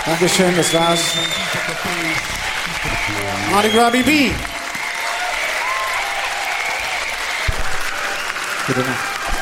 Dankeschön, das war's. Mardi Gras BB. Gute Nacht.